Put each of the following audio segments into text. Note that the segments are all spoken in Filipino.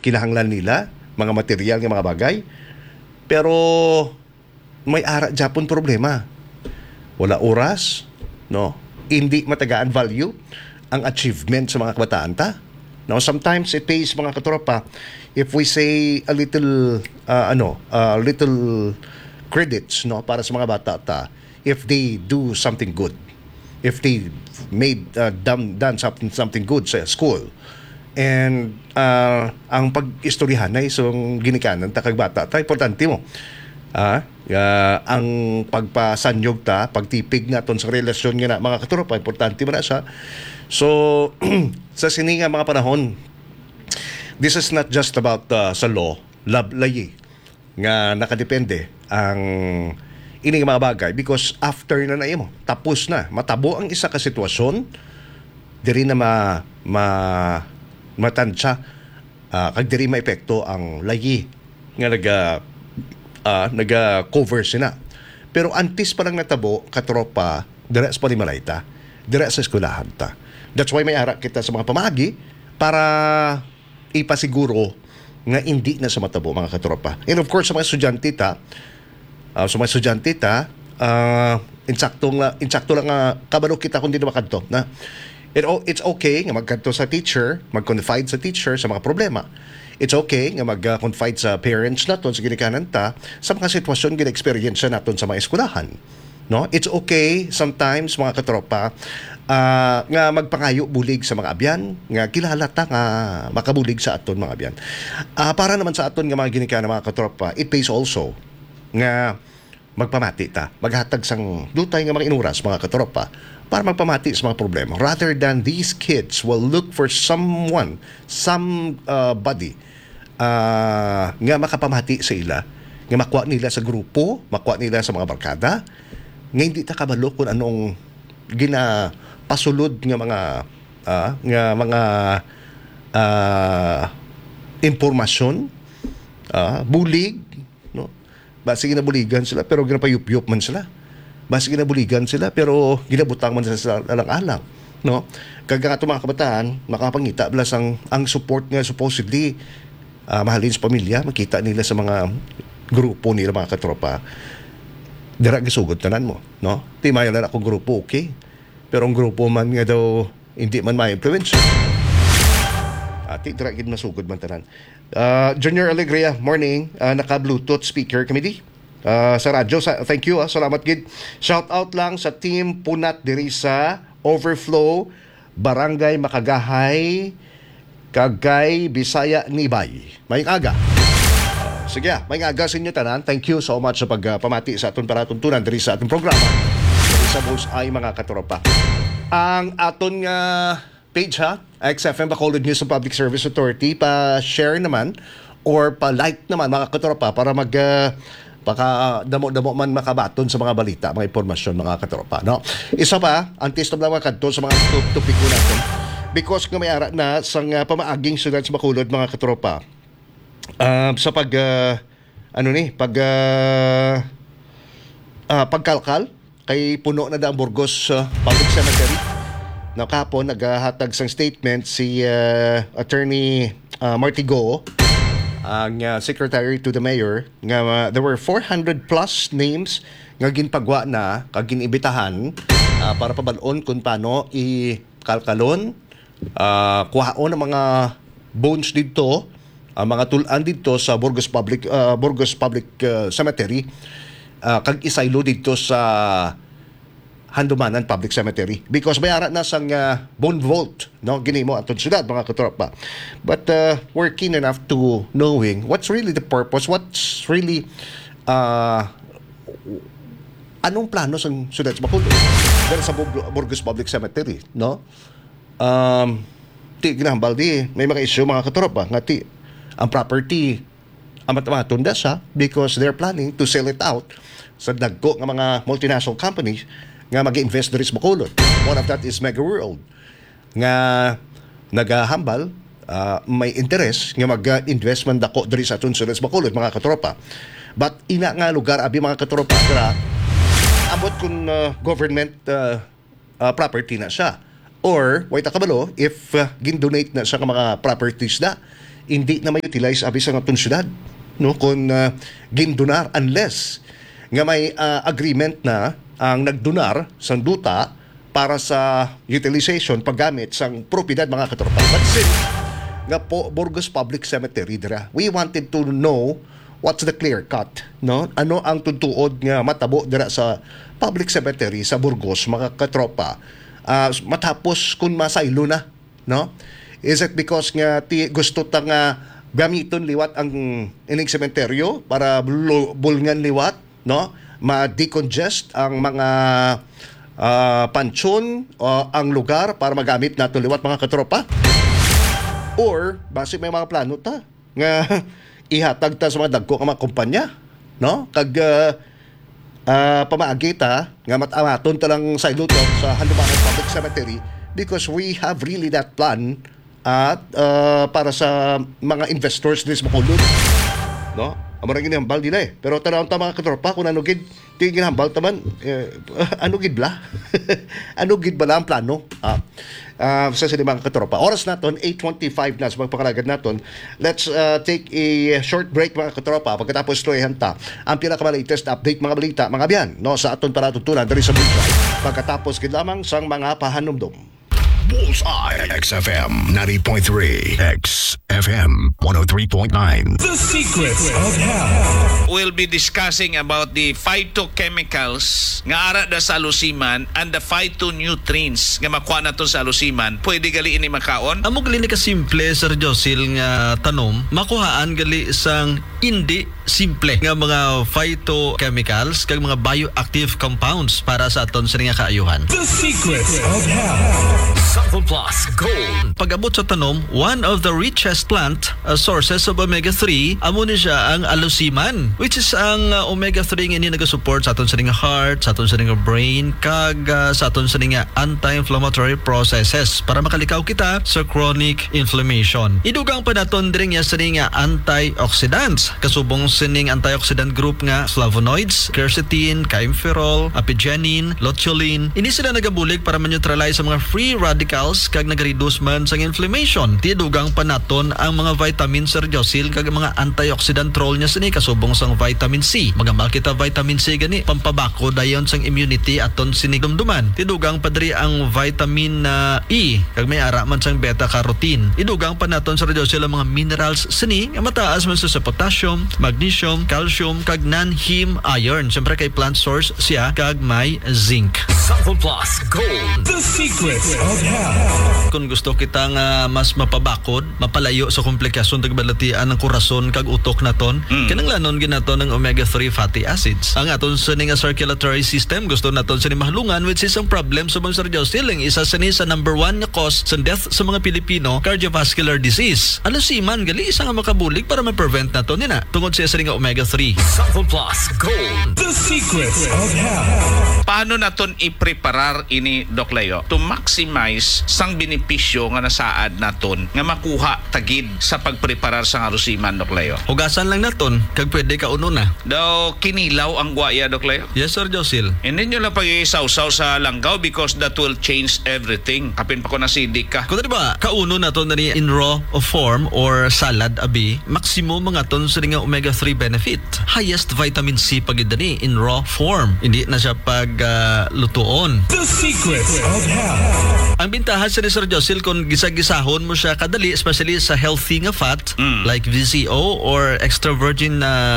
kinahanglan nila, mga material nga mga bagay. Pero may ara Japon problema. Wala oras, no? Hindi matagaan value ang achievement sa mga kabataan ta. No, sometimes it pays mga katropa if we say a little little credits, no, para sa mga bata ta if they do something good. If they made done something good sa school. And ang pag-istoryahan ay isong ginikanan ta kag bata ta importante mo. Ang pagpasanyog ta, pagtipig naton sa relasyon nga na mga katropa, importante man na siya. So sa sininga mga panahon, this is not just about sa law, layi nga nakadepende ang ining mga bagay because after na mo, tapos na, matabo ang isa ka sitwasyon, diri na matansya kag diri maepekto ang layi nga naga-cover sina. Pero antes pa lang natabo, katropa, dira sa Panimalayta, dira sa eskwelahan ta. That's why may ara kita sa mga pamagi para ipasiguro nga hindi na sa matabo mga katropa. And of course, sa mga estudyante ta, insakto lang kabalo kita kung di na makadto. Na, it's okay nga magkadto sa teacher, mag-confide sa teacher sa mga problema. It's okay nga mag-confide sa parents naton sa ginikanan ta sa mga sitwasyon gina-experience naton sa mga eskwelahan. No? It's okay sometimes mga katropa nga magpangayo bulig sa mga abyan nga kilala ta nga makabulig sa aton mga abyan. Para naman sa aton nga mga ginikanan mga katropa, it pays also nga magpamati ta, maghatag sang dutay nga mga inuras mga katropa para magpamati sa mga problema rather than these kids will look for somebody nga makapamati sa ila, nga makuha nila sa grupo, makuha nila sa mga barkada, nga hindi ta kabalo kung anong ginapasulod nga mga impormasyon, bulig, no? Basi ginabuligan sila pero ginapayup-yup man sila. Basi ginabuligan sila pero ginabutang man sila sa alang-alang, no? Kag nga mga kabataan makapangita blas ang support nga supposedly mahalin sa pamilya, makita nila sa mga grupo nila mga katropa. Dira gisugod tanan mo, no? Di mayo na akong grupo, okay? Pero ang grupo man nga daw hindi man ma-influence. Ati dira gid masugod man tanan. Junior Alegria, morning. Naka-Bluetooth speaker kami di. Sa radyo, thank you. Salamat gid. Shout out lang sa team Punat diri sa Overflow, Barangay Makagahay, Kagay, Bisaya, Nibay. Mayong aga. Sige, mayong aga sa inyo tanan. Thank you so much sa pagpamati sa aton paratuntunan diri sa ating programa. Diri sa Bullseye mga katropa. Ang aton nga page ha, XFM Bacolod News and Public Service Authority, pa-share naman or pa-like naman mga katropa para damo-damo man makabaton sa mga balita, mga impormasyon mga katropa, no? Isa pa, antes na mga kadto sa mga topiko natin. Because nga may ara na sa pamaaging syudad sa Bacolod mga katropa. Sa pagkalkal kay puno na ang Burgos Public Cemetery. Nakapon naghahatag sang statement si Attorney Martigo, ang secretary to the mayor, nga there were 400 plus names nga ginpagwa na kag ginibitahan para pabalon kung paano ikalkalon, kuhaon ang mga bones dito, mga tulan dito sa Burgos Public Cemetery, kag isaylo dito sa Handumanan Public Cemetery because bayara na sang bone vault, no, ginimo atong syudad mga katropa. But we're keen enough to knowing what's really the purpose, what's really anong plano sang syudad sa Bacolod dahil sa Burgos Public Cemetery, no? Ginahambal di may mga issue mga katropa nga ang property amat-amatunda siya because they're planning to sell it out sa dagko nga mga multinational companies nga mag-invest diri sa Bacolod. One of that is Mega World nga nagahambal, may interest nga mag-investment dako diri sa atong syudad sa Bacolod mga katropa. But ina nga lugar abi mga katropa dira ambot kun government property na siya. Or, wait kabalo, if gin-donate na siya ka mga properties na, hindi na ma-utilize abi sa atong syudad, no, kung gindonar unless nga may agreement na ang nagdonar sa duta para sa utilization paggamit sang propiedad mga katropa. But since nga po Burgos Public Cemetery dira, we wanted to know what's the clear cut, no? Ano ang tutuod nga matabo dira sa public cemetery sa Burgos mga katropa, matapos kung masaylo na, no? Is it because nga gusto ta nga gamiton liwat ang ining sementeryo para bulngan liwat, no? Ma-decongest ang mga pansyon o ang lugar para magamit nato liwat mga katropa? Or base may mga plano ta nga ihatag ta sa mga dagko nga mga kumpanya, no? Kag pamaagi ta nga matamaton ta lang sa iluto sa Handumanan Public Cemetery because we have really that plan at para sa mga investors din sa Bacolod, no? Amo ra ginahambal dila pero tanawon ta mga katropa kung ano gid ti ginahambal taman ano gid bla ano gid bala ang plano sa mga katropa. Oras naton 8:25 na sa pagpakalagad naton. Let's take a short break mga katropa. Pagkatapos tuloyhan ta ang pinaka-latest update mga balita mga biyan, no, sa aton paratutunan diri sa Bullseye. Pagkatapos gid lamang sang mga pahanumdom. Bullseye XFM 90.3 XFM 103.9. The Secrets of Health. We'll be discussing about the phytochemicals nga ara da sa alusiman and the phytonutrients nga makuha nato sa alusiman. Pwede gali ini makaon? Amo gali ni ka simple Sir Josil nga tanom, makuhaan gali sang hindi simple nga mga phytochemicals kag mga bioactive compounds para sa aton sa nga kaayuhan. The Secrets of Health. Sample Plus Gold. Pag-abot sa tanom, one of the richest plant sources of omega-3 amo ni siya ang alusiman, which is ang omega-3 nga ini nagasupport sa aton sa nga heart, sa aton sa nga brain kag sa aton sa nga anti-inflammatory processes para makalikaw kita sa chronic inflammation. Idugang pa naton diri nga sa nga antioxidants kasubong sining antioxidant group nga flavonoids, quercetin, kaempferol, apigenin, luteolin. Ini sila nagabulig para ma-neutralize sa mga free radicals kag nag-reduce man sa inflammation. Tidugang pa naton ang mga vitamin Sir Josil kag mga antioxidant role niya sini kasubong sang vitamin C. Magamal kita vitamin C gani pampabako dayon sang immunity aton sini dumduman. Tidugang pa diri ang vitamin E kag may ara man sang beta carotene. Idugang pa naton Sir Josil ang mga minerals sini nga mataas man sa potassium, magnesium, calcium kag non-heme iron. Siyempre kay plant source siya kag may zinc. Sample Plus Gold. The Secrets of Health. Kung gusto kita nga mas mapabakod, mapalayo sa komplikasyon tag balatian ng korason kag utok naton, kinanglanon ginaton ng omega-3 fatty acids. Ang aton sa nga circulatory system gusto naton sa mahalungan, which is ang problem sa mga Sir Josil, ang isa sa number 1 nga cause sa death sa mga Pilipino, cardiovascular disease. Alusiman gali isa nga makabulig para ma-prevent naton nina tungod sa nga omega-3. Sample Plus Gold. The Secrets of Health. Paano naton ipreparar ini Doc Leo to maximize sang benepisyo nga nasaad naton nga makuha tagid sa pagpreparar sa alusiman Doc Leo? Hugasan lang naton kag pwede ka uno na. Daw kinilaw ang guaya Doc Leo? Yes Sir Josil. Hindi nyo lang pag-iisaw-saw sa langgaw because that will change everything. Kapin pa ko nasidik ka. Kung diba, kauno na to na in raw form or salad abi, maximum mga ton sa nga omega-3 benefit. Highest vitamin C pagidani in raw form. Hindi na siya pag lutuon. The Secrets of Health. Ang bintahan sa Sir Josil kung gisag-gisahon mo siya kadali, especially sa healthy nga fat like VCO or extra virgin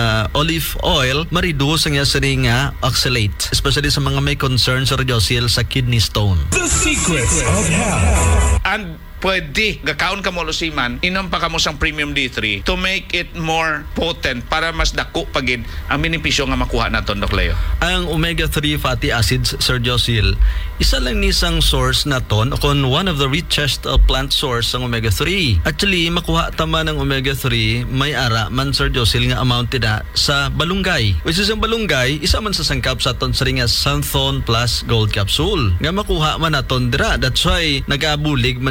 olive oil, ma-reduce ang sa nga oxalate, especially sa mga may concern Sir Josil sa kidney stone. The Secrets of Health. And pwede gakaon ka mo alusiman, inom pa ka mo sang premium D3 to make it more potent para mas dako pagid ang benepisyo nga makuha naton Doc Leo. Ang omega-3 fatty acids, Sir Josil, isa lang nisang source naton o kung one of the richest plant source ang omega-3. Actually, makuha tama ng omega-3 may ara man Sir Josil nga amount na sa balunggay. Which is ang balunggay, isa man sa sangkap sa aton sa nga Santhon plus gold capsule. Nga makuha man naton dira. That's why nag-abulig man siya para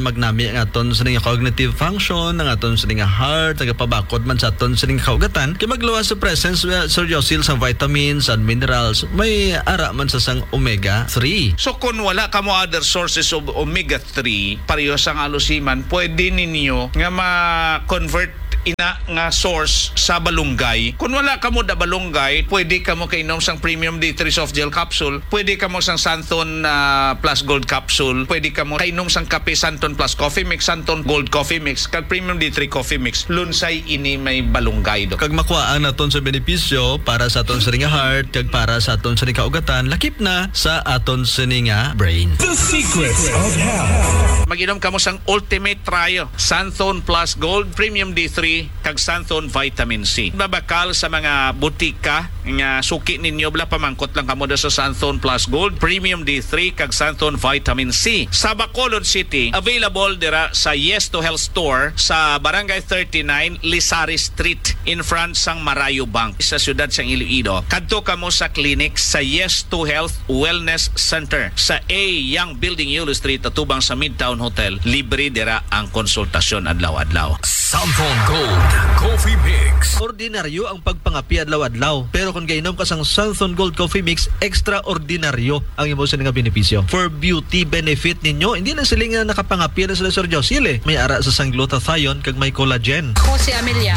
magnami ang aton sa nga cognitive function, ang aton sa nga heart, nagapabakod man sa aton sa nga kaugatan, kay magluwas sa presence Sir Josil sa vitamins and minerals, may ara man sa sang omega-3. So kung wala ka mo other sources of omega-3, pareho sang alusiman, pwede ninyo nga ma-convert ina nga source sa balunggay. Kung wala ka mo da balunggay, pwede ka mo kainom sang Premium D3 soft gel capsule, pwede ka mo sang Santon Plus Gold capsule, pwede ka mo kainom sang kape Santon Plus Coffee Mix, Santon Gold Coffee Mix, kag Premium D3 Coffee Mix. Lunsay ini may balunggay do. Kag makuhaan naton sa benepisyo para sa aton sa nga heart, kag para sa aton sa nga kaugatan, lakip na sa aton sa nga brain. The secrets of health. Mag-inom ka mo sang Ultimate Trio, Santon Plus Gold, Premium D3, kag Santon Vitamin C. Babakal sa mga butika nga suki ninyo, bala pamangkot lang kamo sa Santon Plus Gold, Premium D3, kag Santon Vitamin C. Sa Bacolod City, available dira sa Yes to Health Store sa Barangay 39, Lisari Street, in front sang Marayo Bank, sa siyudad sang Iloilo. Kadto kamo sa clinic sa Yes to Health Wellness Center sa A Young Building, Yulo Street, atubang sa Midtown Hotel. Libre dira ang konsultasyon adlaw-adlaw. Santon Gold Coffee Mix. Ordinaryo ang pagpangapi adlaw-adlaw, pero kung gainom ka sang Santon Gold Coffee Mix, extraordinaryo ang imo sa nga benepisyo. For beauty benefit ninyo, hindi na sila nga nakapangapi na sila Sir Josil. May ara sa sang glutathione kag may collagen. Ako si Amelia.